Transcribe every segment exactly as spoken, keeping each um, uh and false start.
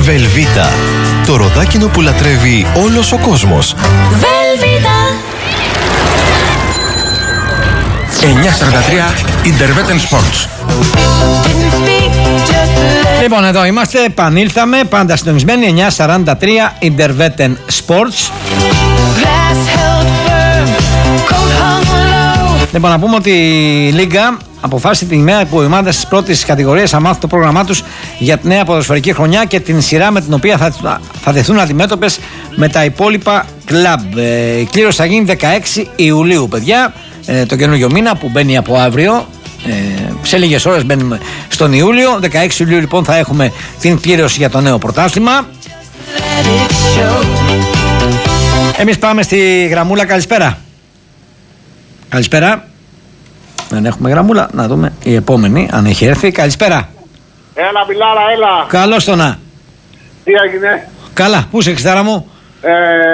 Βελβίτα. Το ροδάκινο που λατρεύει όλος ο κόσμος. Βελβίτα. εννιά σαράντα τρία Interveten Sports. Λοιπόν, εδώ είμαστε, επανήλθαμε, πάντα συντονισμένοι, εννιά σαράντα τρία Interveten Sports. Λοιπόν, να πούμε ότι η Λίγκα αποφάσισε την ημέρα που οι ομάδες της πρώτης κατηγορίας θα μάθουν το πρόγραμμά τους για τη νέα ποδοσφαιρική χρονιά και την σειρά με την οποία θα, θα δεθούν αντιμέτωπες με τα υπόλοιπα κλαμπ. Ε, η κλήρωση θα γίνει δεκαέξι Ιουλίου, παιδιά, ε, το καινούργιο μήνα που μπαίνει από αύριο. Ε, σε λίγες ώρες μπαίνουμε στον Ιούλιο. δεκαέξι Ιουλίου λοιπόν θα έχουμε την κλήρωση για το νέο πρωτάθλημα. Εμείς πάμε στη γραμμούλα. Καλησπέρα. Καλησπέρα. Δεν έχουμε γραμμούλα. Να δούμε η επόμενη αν έχει έρθει. Καλησπέρα. Έλα Μιλάρα, έλα. Καλώς το να. Τι έγινε? Καλά, πού είσαι Χριστάρα μου? Ε,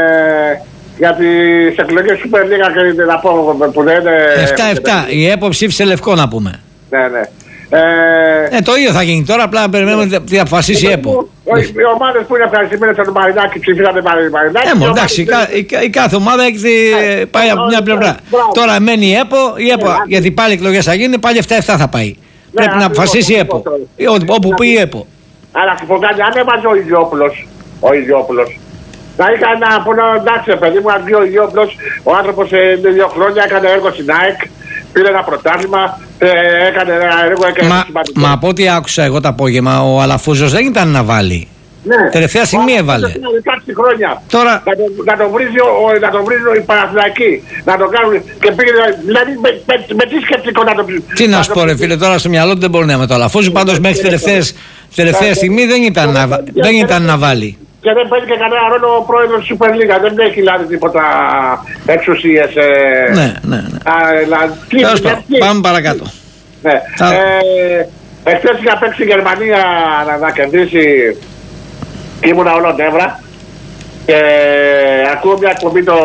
για τις εκλογές Super League και να πω που δεν είναι... επτά επτά, η ΕΠΟ ψήφισε λευκό να πούμε. Ναι, ναι. Ε, ε, το ίδιο θα γίνει τώρα, απλά περιμένουμε τι αποφασίσει η ΕΠΟ. Οι ομάδες που είναι ευχαριστημένες από τον Μαρινάκη ψηφίσανε Μαρινάκη. Ε, μόνο εντάξει, η κάθε ομάδα έχει πάει από μια πλευρά. Τώρα μένει η ΕΠΟ, η ΕΠΟ γιατί πάλι εκλογές θα γίνουν, πάλι επτά επτά θα πάει. Πρέπει να αποφασίσει η ΕΠΟ. Όπου πει η ΕΠΟ. Αλλά σου πω κάτι, αν έβαζε ο Ιδιόπουλος, ο Ιδιόπουλος, να είχα να πω εντάξει παιδί μου, αν βγει ο Ιδιόπουλος, ο άνθρωπος σε δύο χρόνια έκανε έργο στην ΑΕΚ, πήρε ένα πρωτάθλημα, ε, έκανε ένα έργο, έκανε μα, μα από ό,τι άκουσα εγώ το απόγευμα, ο Αλαφούζος δεν ήταν να βάλει. Ναι. Τελευταία στιγμή έβαλε. Χρόνια. Τώρα... Να, το, να τον βρίζει ο, οι Παναθηναϊκοί. Να το κάνουν και πήγε. Δηλαδή με, με, με τι σκεπτικό να το πει. Τι να σου πω, ρε φίλε, τώρα στο μυαλό του δεν μπορεί να είναι με το Αλαφούζο. Πάντως μέχρι τελευταία στιγμή δεν ήταν, να, δεν ήταν να βάλει. Και δεν παίζει και κανένα ρόλο ο πρόεδρος της Super League. Δεν έχει δηλαδή τίποτα εξουσίες. Ε, ναι, ναι, ναι. Α, δηλαδή, τι, πάμε παρακάτω. Ναι. Θα... Ε, εχθές είχα παίξει η Γερμανία να, να κερδίσει. Ήμουνα όλο νεύρα και ακούω μια εκπομπή το,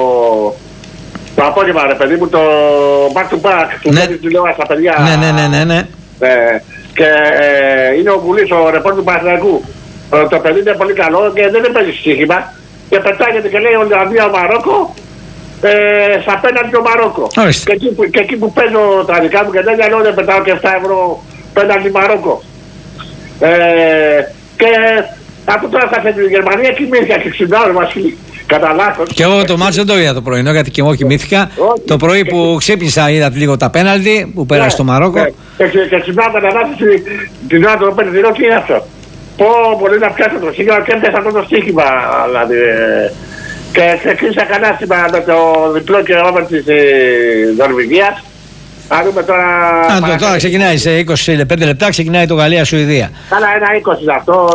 το απόγευμα ρε παιδί μου, το back to back του ναι. τηλεόραση στα παιδιά. Ναι, ναι, ναι, ναι, ναι. Ε, και ε, είναι ο Βουλής, ο ρεπόρτερ του Παναθηναϊκού. Το, το παιδί είναι πολύ καλό και δεν παίζει στοίχημα και πετάγεται και λέει Ολλανδία Μαρόκο ε, σ' απέναντι το Μαρόκο. Και εκεί, που, και εκεί που παίζω τα δικά μου και τέτοια λέω δεν πετάω και επτά ευρώ πέναντι Μαρόκο. Ε, και από τώρα θα φέρει η Γερμανία κοιμήθηκα και ξυπνάω, Βασίλη. Κατά λάθος. Και εγώ το μάτς δεν το είδα το πρωινό γιατί και εγώ κοιμήθηκα. Όχι, το πρωί και... που ξύπνησα είδα λίγο τα πέναλτι που πέρασε στο Μαρόκο. Ναι. Και, και, και ξυπνάω κατά λάθος την ώρα του πέντε τι είναι αυτό. Πω μπορεί να πιάσω το σύγχρονο και έπαιξα αυτό το στοίχημα. Δηλαδή, και ξεκίνησα κανάστημα με το διπλό και over της Νορβηγίας. Α, δούμε τώρα... Α, το, τώρα ξεκινάει σε είκοσι πέντε λεπτά, ξεκινάει το Γαλλία-Σουηδία. Καλά, ένα είκοσι αυτό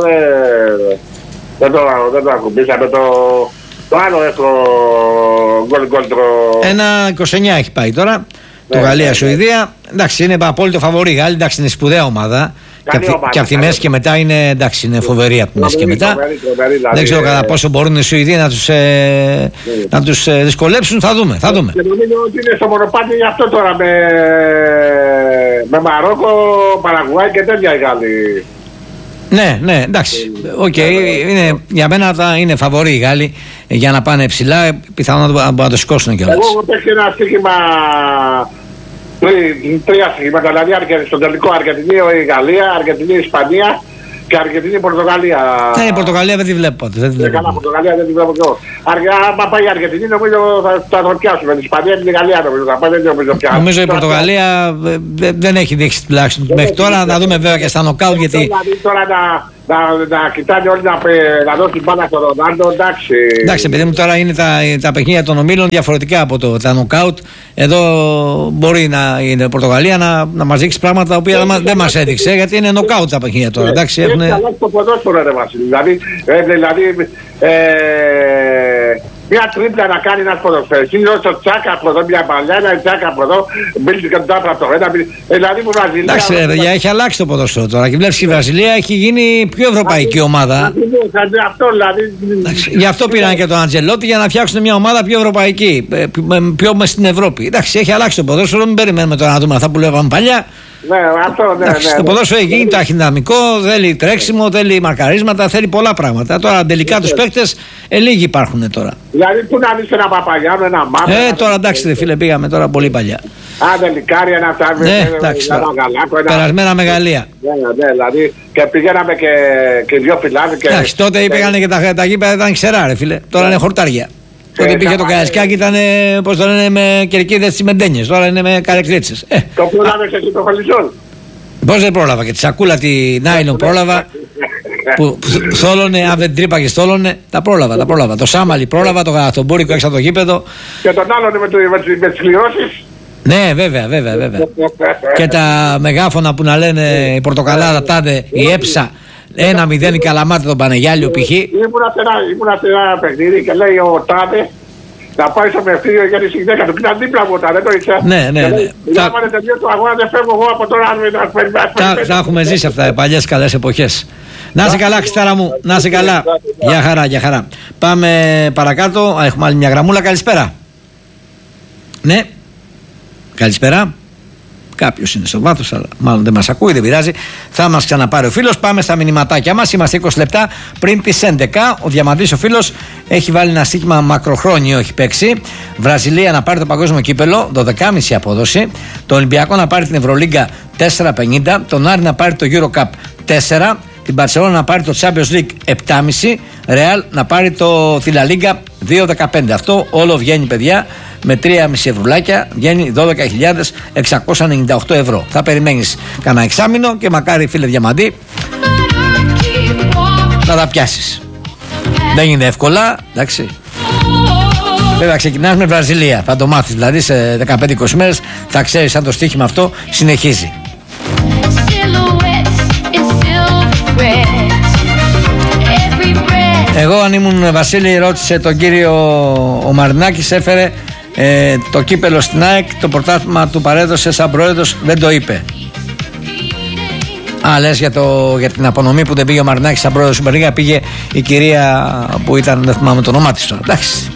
δεν το, δεν το ακουμπήσαμε. Το, το άλλο έχω γκολ γκολ το... Ένα είκοσι εννιά έχει πάει τώρα, ναι, το Γαλλία-Σουηδία. Ναι, ναι. Εντάξει, είναι απόλυτο φαβορί. Γάλλοι, εντάξει, είναι σπουδαία ομάδα. Και από τη μέση και μετά είναι, εντάξει, είναι φοβερή από τη μέση και μετά. Δεν ξέρω κατά πόσο μπορούν οι Σουηδοί να τους, ε, να τους ε, δυσκολέψουν. Θα δούμε, θα δούμε. Και νομίζω ότι είναι στο μονοπάτι γι' αυτό τώρα με, με Μαρόκο, Παραγουάι και τέτοια οι Γάλλοι. Ναι, ναι, εντάξει. Οκ, okay, είναι, για μένα θα είναι φαβοροί οι Γάλλοι για να πάνε ψηλά. Πιθανόν να, να το σηκώσουν κιόλας. Εγώ έχω παίξει ένα στοίχημα. Τρία στοιχήματα, δηλαδή στο τελικό Αργεντινή η Γαλλία, Αργεντινή η Ισπανία και Αργεντινή η Πορτογαλία. Ναι, η Πορτογαλία δεν τη βλέπω. Δεν τη βλέπω. Καλά, Πορτογαλία δεν τη βλέπω και εγώ. Αν πάει η Αργεντινή νομίζω θα το πιάσουμε. Η Ισπανία και η Γαλλία νομίζω θα πάει, δεν νομίζω πια. Νομίζω η Πορτογαλία δεν έχει δείξει τουλάχιστον μέχρι τώρα. Να δούμε βέβαια και στα νοκάουτ γιατί. Τώρα να, να κοιτάνε όλοι να, να δώσουν μπάλα στον Ρονάλντο, εντάξει. Εντάξει, επειδή μου τώρα είναι τα, τα παιχνίδια των ομίλων διαφορετικά από το, τα νοκάουτ. Εδώ μπορεί να είναι η Πορτογαλία να, να μας δείξει πράγματα τα οποία δεν, δεν μας έδειξε γιατί είναι νοκάουτ τα παιχνίδια τώρα. Εντάξει, έχουν... Έχει αλλάξει το ποδόσφαιρο, ρε Βασίλη. Δηλαδή, ε, δηλαδή ε, μια τρίπλα να κάνει ένας ποδοσφαιριστής, στο τσάκα από εδώ, μια παλιά, ένα τσάκα από εδώ, μπήκε και το από το ένα. Δηλαδή που Βραζιλία. Εντάξει, ρε παιδιά, έχει αλλάξει το ποδόσφαιρο τώρα. Και βλέπεις η Βραζιλία έχει γίνει πιο ευρωπαϊκή ομάδα. Αυτό δηλαδή. Εντάξει, γι' αυτό πήραν και τον Αντζελότη για να φτιάξουν μια ομάδα πιο ευρωπαϊκή, πιο μες στην Ευρώπη. Εντάξει, έχει αλλάξει το ποδόσφαιρο, μην περιμένουμε τώρα να δούμε αυτά που λέγαμε παλιά. Ναι, αυτό, ναι, Εντάξει, ναι, το ναι. ποδόσφαιρο έχει γίνει ταχυδυναμικό, θέλει τρέξιμο, θέλει μαρκαρίσματα, θέλει πολλά πράγματα. Τώρα τελικά τους παίκτες ε, λίγοι υπάρχουν τώρα. Δηλαδή, πού να δεις ένα Παπαγιάννου, ένα Μάμα. Ε, τώρα εντάξει, ρε φίλε, πήγαμε τώρα πολύ παλιά. Άντε, λικάρι, ένα φτάνει. Ναι, εντάξει, ένα γαλάκο. Ένα... περασμένα μεγαλεία. Ναι, ναι, δηλαδή, και πηγαίναμε και, και δυο φυλάδι. Και... Εντάξει, τότε πήγανε και τα, τα γήπεδα ήταν ξερά, ρε φίλε. Τώρα είναι χορτάρια. Τότε πήγε το Καραϊσκάκι, ήταν, πώς το λένε, με κερκίδες τσιμεντένιες. Τώρα είναι με καρεκλίτσες. Ε, το πρόλαβες εσύ το Χολυσόν. πώς δεν πρόλαβα, και τη σακούλα τη Νάιλον πρόλαβα. Που, που θόλωνε, αν δεν τρύπαγε, θόλωνε. Τα πρόλαβα, τα πρόλαβα. Το Σάμαλι πρόλαβα, το Γαθομπούρικο έξω από το γήπεδο. Και τον άλλον με, με, με τις κληρώσεις. Ναι, βέβαια, βέβαια, βέβαια. Και τα μεγάφωνα που να λένε η Πορτοκαλάδα, τάδε, η Έψα. Ένα μηδέν η Καλαμάτα, τον Πανεγιάλιο π.χ. Ήμουνα σε ένα, ήμουνα σε ένα παιχνίδι και λέει ο τάδε να πάει στο μευτήριο γιατί η γυναίκα του ήταν δίπλα μου όταν δεν το ήξερα. Ναι, ναι, ναι. Για πάνε τελείω του αγώνα, δεν φεύγω εγώ από τώρα. Τα έχουμε ζήσει αυτά, οι παλιές καλές εποχές. Να είσαι καλά, Χριστάρα μου, να είσαι καλά. Γεια χαρά, γεια χαρά. Πάμε παρακάτω. Έχουμε άλλη μια γραμμούλα. Καλησπέρα. Ναι. Καλησπέρα. Κάποιος είναι στο βάθος, αλλά μάλλον δεν μας ακούει, δεν πειράζει. Θα μας ξαναπάρει ο φίλος. Πάμε στα μηνυματάκια μας. Είμαστε είκοσι λεπτά πριν τις έντεκα. Ο Διαμαντής ο φίλος έχει βάλει ένα στοίχημα μακροχρόνιο, έχει παίξει. Βραζιλία να πάρει το παγκόσμιο κύπελο, δώδεκα κόμμα πέντε απόδοση. Το Ολυμπιακό να πάρει την Ευρωλίγκα τέσσερα πενήντα. Τον Άρη να πάρει το Eurocup τέσσερα. Την Μπαρσελόνα να πάρει το Champions League επτά κόμμα πέντε. Ρεάλ να πάρει το Θηλαλίγκα δύο δεκαπέντε. Αυτό όλο βγαίνει, παιδιά, με τρία κόμμα πέντε ευρουλάκια, βγαίνει δώδεκα χιλιάδες εξακόσια ενενήντα οκτώ ευρώ. Θα περιμένεις κανένα εξάμηνο και μακάρι, φίλε Διαμαντή, να τα πιάσεις. Δεν είναι εύκολα, εντάξει. Βέβαια ξεκινάς με Βραζιλία, θα το μάθεις, δηλαδή σε δεκαπέντε είκοσι μέρες θα ξέρεις αν το στοίχημα αυτό συνεχίζει. Εγώ αν ήμουν Βασίλη, ρώτησε τον κύριο ο Μαρινάκης, έφερε ε, το κύπελο στην ΑΕΚ, το πρωτάθλημα του παρέδωσε σαν πρόεδρος, δεν το είπε. Α, λες για, το, για την απονομή που δεν πήγε ο Μαρινάκης σαν πρόεδρος Super League, πήγε η κυρία που ήταν, δεν θυμάμαι το όνομά της τώρα, εντάξει.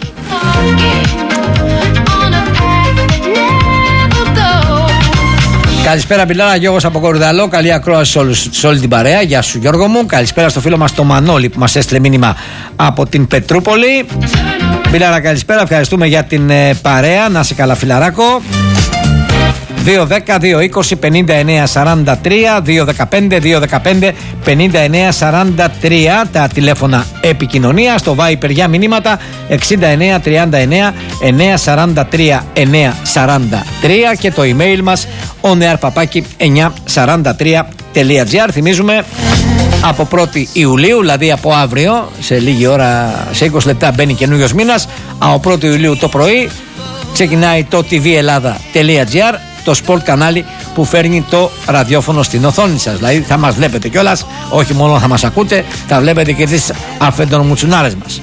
Καλησπέρα, Πιλάρα, Γιώργος από Κορυδαλό. Καλή ακρόαση σε, όλους, σε όλη την παρέα. Γεια σου, Γιώργο μου. Καλησπέρα στο φίλο μας το Μανώλη που μας έστειλε μήνυμα από την Πετρούπολη. Πιλάρα, καλησπέρα. Ευχαριστούμε για την ε, παρέα. Να είσαι καλά, φιλαράκο. δύο δέκα δύο είκοσι πενήντα εννέα σαράντα τρία, δύο δεκαπέντε δύο δεκαπέντε πενήντα εννέα σαράντα τρία τα τηλέφωνα επικοινωνίας, το Viper για μηνύματα εξήντα εννέα τριάντα εννέα εννέα σαράντα τρία εννέα σαράντα τρία και το email μας onear παπάκι εννιακόσια σαράντα τρία τελεία τζι άρ. Θυμίζουμε από πρώτη Ιουλίου, δηλαδή από αύριο, σε λίγη ώρα, σε είκοσι λεπτά μπαίνει καινούριος μήνας. Από πρώτη Ιουλίου το πρωί ξεκινάει το τι βι Ελλάδα τελεία τζι άρ, το sport κανάλι που φέρνει το ραδιόφωνο στην οθόνη σας. Δηλαδή θα μας βλέπετε κιόλας, όχι μόνο θα μας ακούτε, θα βλέπετε και τις αφεντονομουτσουνάρες μας.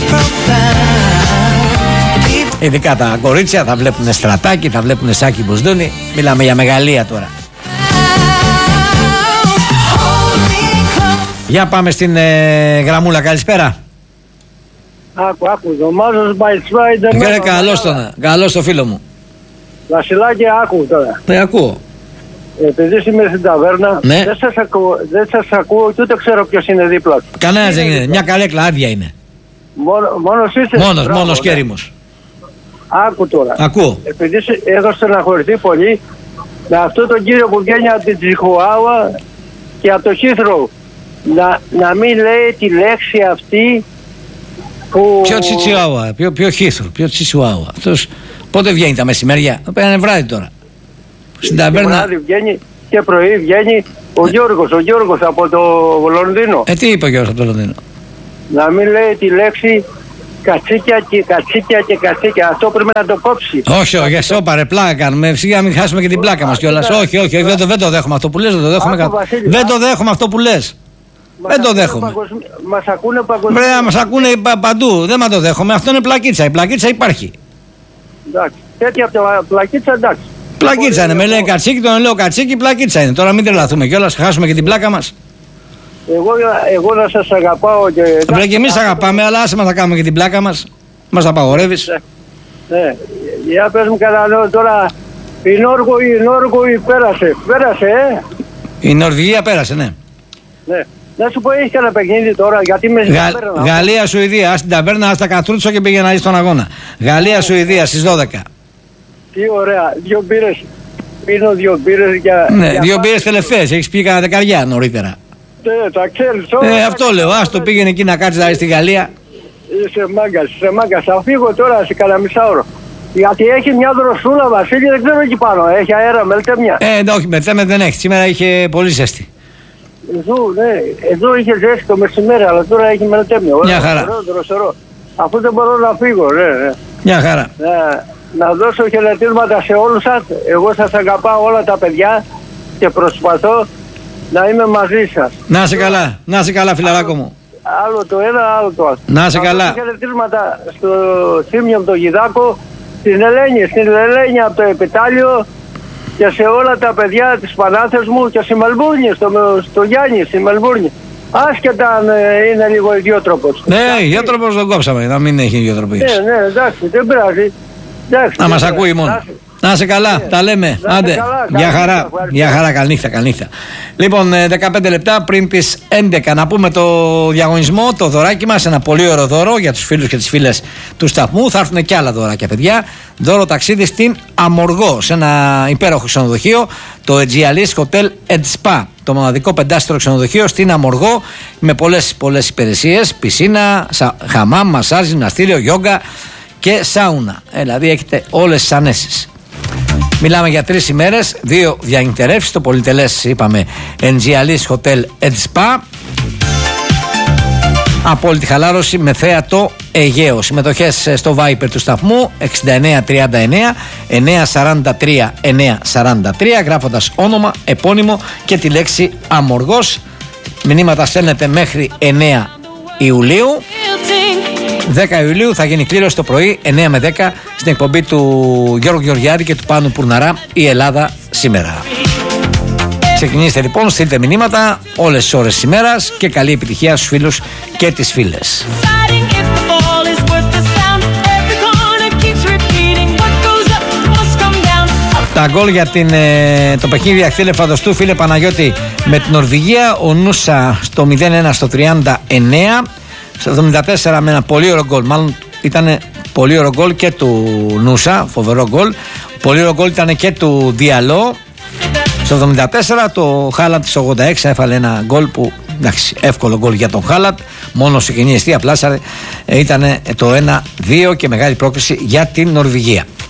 Ειδικά τα κορίτσια θα βλέπουν Στρατάκι, θα βλέπουν Σάκη Μπουσδούνη. Μιλάμε για μεγαλεία τώρα. Για πάμε στην ε, γραμμούλα, καλησπέρα. Άκου, άκου, Δωμάζος by Spider. Κύριε, καλώς τον, καλώς το φίλο μου. Βασιλάκη, άκου τώρα. Ναι, ακούω. Επειδή είμαι στην ταβέρνα, Ναι. δεν σας ακούω, δεν σας ακούω και ούτε ξέρω ποιος είναι δίπλα του. Κανένας δεν είναι, μια καλέκλα άδεια είναι. Μόνο, μόνος είσαι. Μόνος, Μπράβο, μόνος ναι. και έρημος. Άκου τώρα. Ακούω. Επειδή σε- έχω στεναχωρηθεί πολύ με αυτόν τον κύριο που βγαίνει από την Τσιχουάουα και από το Heathrow να, να μην λέει τη λέξη αυτή που... Ποιο Τσιτσιουάουα, ποιο, ποιο Χίθρο, ποιο Τσιτσιουάουα. Αυτός πότε βγαίνει τα μεσημέρια, το πέρανε βράδυ τώρα. Στην Και ταβέρνα. βράδυ βγαίνει και πρωί βγαίνει ο Γιώργος, ο Γιώργος από το Λονδίνο. Ε, τι είπε ο Γιώργος από το Λονδίνο. Να μην λέει τη λέξη κατσίκια και κατσίκια και κατσίκια. Αυτό πρέπει να το κόψει. Όχι, όχι, εσύ όπαρε, πλάκα κάνουμε. Σιγά μην χάσουμε και την πλάκα μας κιόλας. Όχι, όχι, όχι, δεν το, δεν το δέχομαι αυτό που λες. Δεν το δέχομαι, Άκου, κα- Βασίλη, δεν το άκου. δέχομαι αυτό που λες. Μας Δεν το ακούνε δέχομαι. παγκοσμι- Μας ακούνε παγκοσμίως. Βρέα, μας ακούνε πα- παντού. Δεν μα το δέχομαι. Αυτό είναι πλακίτσα. Η πλακίτσα υπάρχει. Εντάξει. Τέτοια από τα πλακίτσα, εντάξει. Πλακίτσα είναι. Με λέει κατσίκι, τον λέω κατσίκι, πλακίτσα είναι. Τώρα μην τρελαθούμε κιόλας, χάσουμε και την πλάκα μας. Εγώ, εγώ να σας αγαπάω και... Βρε, και εμείς αγαπάμε, αλλά άσε μας να κάνουμε και την πλάκα μας. Μας απαγορεύεις. Ναι. Για πες μου κανένα τώρα Η Νόργο, η Νόργο πέρασε. Πέρασε, ε. Η Νορβηγία πέρασε, ναι. Ναι. Να σου πω, έχει κανένα παιχνίδι τώρα, γιατί με Γα... Γαλλία-Σουηδία. Α την ταβέρνα, α τα κατρούτσο και πήγε να δει τον αγώνα. Γαλλία-Σουηδία στις δώδεκα. Τι ωραία. Δύο μπύρες. Πίνω δύο μπύρες για. Ναι, για δύο μπύρες τελευταίες. Έχει πει κανένα δεκαριά νωρίτερα. Ναι, τα ξέρεις τώρα. Ε, αυτό λέω. Α το πήγαινε εκεί να κάτσει να δει στη Γαλλία. Είσαι μάγκας, είσαι μάγκας. Θα φύγω τώρα σε κανένα μισάωρο. Γιατί έχει μια δροσούλα, Βασίλη, δεν ξέρω εκεί πάνω. Έχει αέρα, μελτέμια. Ε, όχι, μελτέμια δεν έχει. Σήμερα είχε πολύ ζέστη. Εδώ, ναι, εδώ είχε ζέστη το μεσημέρι, αλλά τώρα έχει μελτέμια. Μια χαρά. Δροσερό. Αφού δεν μπορώ να φύγω, ναι, ναι. Μια χαρά. Ναι, να δώσω χαιρετίσματα σε όλους σας. Εγώ σας αγαπάω όλα τα παιδιά και προσπαθώ να είμαι μαζί σας. Να είσαι καλά, να είσαι καλά, φιλαράκο μου. Άλλο το ένα, άλλο το άλλο. Να είσαι καλά. Να δώσω χαιρετίσματα στο Θήμιο από το Γιδάκο, στην Ελένη, στην Ελένη από το Επιτάλιο και σε όλα τα παιδιά της Πανάθες μου και στη Μελβούρνη, στο, στο Γιάννη, στη Μελβούρνη. Άσχετα αν ε, είναι λίγο ιδιότροπος. Ναι, ιδιότροπος τον κόψαμε, να μην έχει ιδιότροπο. Ναι, ναι, εντάξει, δεν πειράζει. Εντάξει, να μας δεν ακούει μόνο. Εντάξει. Να είσαι καλά, Yeah. τα λέμε. Να Άντε, καλά, για καλά, χαρά, καλά, για χαρά, καληνύχτα, καληνύχτα. Λοιπόν, δεκαπέντε λεπτά πριν τις έντεκα να πούμε το διαγωνισμό, το δωράκι μας, ένα πολύ ωραίο δώρο για τους φίλους και τις φίλες του σταθμού. Θα έρθουν και άλλα δωράκια, παιδιά. Δώρο ταξίδι στην Αμοργό, σε ένα υπέροχο ξενοδοχείο, το Aegealis Hotel and Spa. Το μοναδικό πεντάστερο ξενοδοχείο στην Αμοργό, με πολλές, πολλές υπηρεσίες, πισίνα, χαμάμ, μασάζ, γυμναστήριο, γιόγκα και σάουνα. Ε, δηλαδή έχετε όλες τις ανέσεις. Μιλάμε για τρεις ημέρες, δύο διανυκτερεύσεις, το πολυτελές είπαμε Aegealis Hotel and Spa. Απόλυτη χαλάρωση με θέατο Αιγαίο. Συμμετοχές στο Viper του σταθμού εξήντα εννέα τριάντα εννέα εννιακόσια σαράντα τρία εννιακόσια σαράντα τρία, γράφοντας όνομα, επώνυμο και τη λέξη Αμοργός. Μηνύματα στέλνετε μέχρι εννέα Ιουλίου. δέκα Ιουλίου θα γίνει κλήρωση το πρωί εννέα με δέκα στην εκπομπή του Γιώργου Γεωργιάδη και του Πάνου Πουρναρά, η Ελλάδα σήμερα. Ξεκινήστε λοιπόν, στείλτε μηνύματα όλες τις ώρες της ημέρας και καλή επιτυχία στους φίλους και τις φίλες. Τα γκολ για την, ε, το παιχνίδι Αχθήλε Φαδοστού, φίλε Παναγιώτη, με την Νορβηγία. Ο Νούσα στο μηδέν ένα στο τριάντα εννέα, στο εβδομήντα τέσσερα με ένα πολύ ωραίο γκολ. Μάλλον ήταν πολύ ωραίο γκολ και του Νούσα, φοβερό γκολ. Πολύ ωραίο γκολ ήταν και του Διαλό. Στο εβδομήντα τέσσερα το Χάλαντ στο ογδόντα έξι έφαλε ένα γκολ που, εντάξει, εύκολο γκολ για τον Χάλαντ, μόνο σε κοινή αιστεία πλάσαρε, ήταν το ένα δύο και μεγάλη πρόκληση για την Νορβηγία.